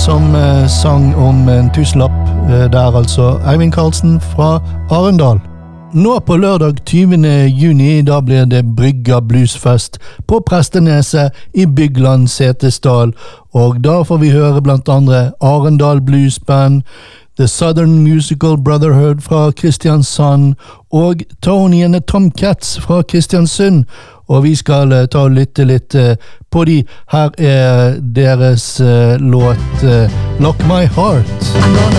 som sang om en tusenlapp, der altså Eivind Karlsen fra Arendal. Nå på lørdag 20. juni, da blir det Brygga Bluesfest på Presteneset i Bygland Setesdal, og da får vi høre blant andre Arendal Blues Band, The Southern Musical Brotherhood fra Kristiansand og Tony and the Tomcats fra Kristiansund, og vi skal ta og lytte litt på de. Her er deres låt Lock My Heart.